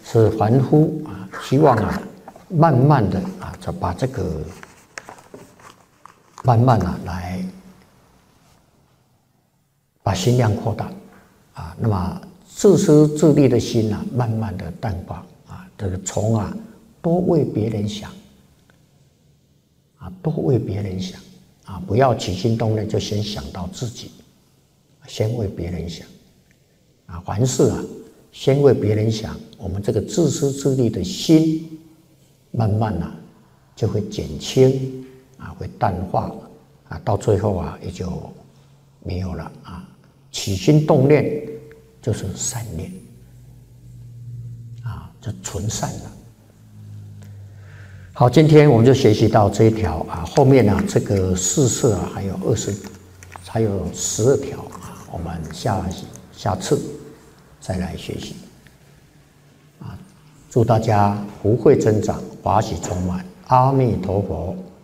是凡夫啊，希望啊，慢慢的啊，就把这个慢慢啊来把心量扩大啊，那么自私自利的心啊，慢慢的淡化啊，这个从啊多为别人想啊，多为别人想啊，不要起心动念就先想到自己，先为别人想啊，凡事啊先为别人想，我们这个自私自利的心，慢慢啊就会减轻啊，会淡化啊，到最后啊也就没有了啊。起心动念就是善念啊，就纯善了。好，今天我们就学习到这一条啊，后面呢这个四摄啊还有12条啊，我们下次再来学习啊。祝大家福慧增长，法喜充满，阿弥陀佛。